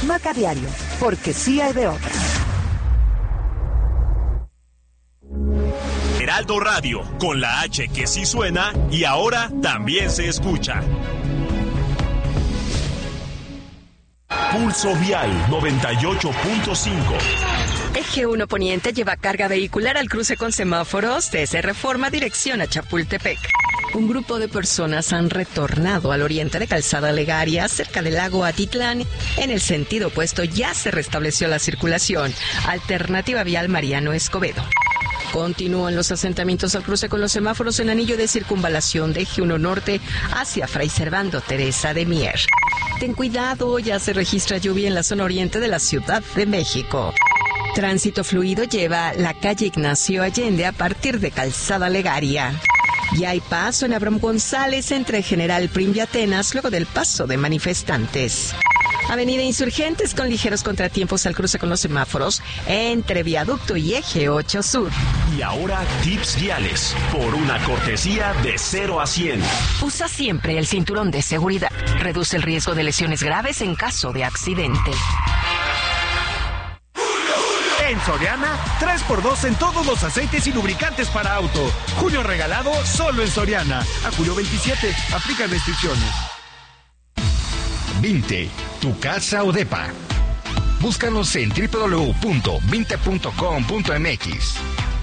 Maca Diario, porque sí hay de otra. Heraldo Radio, con la H que sí suena y ahora también se escucha. Pulso Vial 98.5. Eje 1 Poniente lleva carga vehicular al cruce con semáforos desde Reforma dirección a Chapultepec. Un grupo de personas han retornado al oriente de Calzada Legaria, cerca del lago Atitlán. En el sentido opuesto ya se restableció la circulación. Alternativa vial Mariano Escobedo. Continúan los asentamientos al cruce con los semáforos en anillo de circunvalación de Eje 1 Norte hacia Fray Servando Teresa de Mier. Ten cuidado, ya se registra lluvia en la zona oriente de la Ciudad de México. Tránsito fluido lleva la calle Ignacio Allende a partir de Calzada Legaria. Ya hay paso en Abraham González entre General Prim y Atenas luego del paso de manifestantes. Avenida Insurgentes con ligeros contratiempos al cruce con los semáforos entre Viaducto y Eje 8 Sur. Y ahora tips viales por una cortesía de 0 a 100. Usa siempre el cinturón de seguridad. Reduce el riesgo de lesiones graves en caso de accidente. En Soriana, 3x2 en todos los aceites y lubricantes para auto. Julio regalado solo en Soriana. A julio 27, aplican restricciones. Vinte, tu casa o depa. Búscanos en www.vinte.com.mx.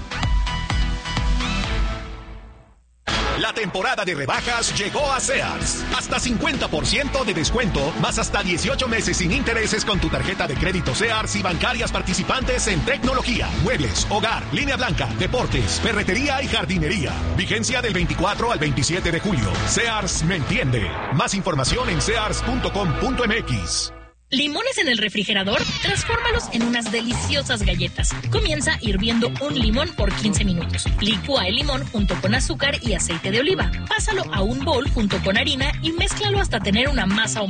La temporada de rebajas llegó a Sears. Hasta 50% de descuento, más hasta 18 meses sin intereses con tu tarjeta de crédito Sears y bancarias participantes en tecnología, muebles, hogar, línea blanca, deportes, ferretería y jardinería. Vigencia del 24 al 27 de julio. Sears me entiende. Más información en sears.com.mx. ¿Limones en el refrigerador? Transfórmalos en unas deliciosas galletas. Comienza hirviendo un limón por 15 minutos. Licúa el limón junto con azúcar y aceite de oliva. Pásalo a un bol junto con harina y mézclalo hasta tener una masa